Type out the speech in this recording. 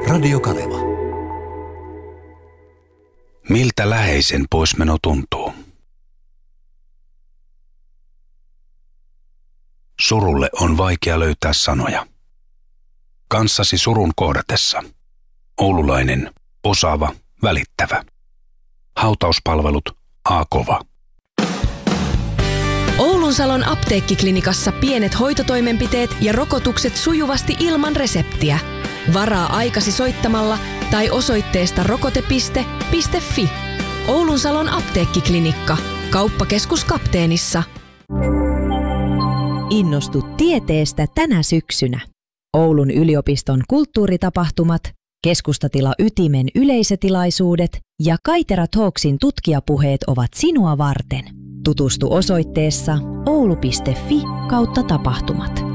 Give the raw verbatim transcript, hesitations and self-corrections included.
Radio Kaleva. Miltä läheisen poismeno tuntuu? Surulle on vaikea löytää sanoja. Kanssasi surun kohdatessa. Oululainen, osaava, välittävä. Hautauspalvelut A-kova. Oulunsalon apteekkiklinikassa pienet hoitotoimenpiteet ja rokotukset sujuvasti ilman reseptiä. Varaa aikasi soittamalla tai osoitteesta rokote piste fi. Oulunsalon apteekkiklinikka. Kauppakeskus Kapteenissa. Innostu tieteestä tänä syksynä. Oulun yliopiston kulttuuritapahtumat, Keskustatila Ytimen yleisötilaisuudet ja Kaitera Talksin tutkijapuheet ovat sinua varten. Tutustu osoitteessa oulu piste fi kautta tapahtumat.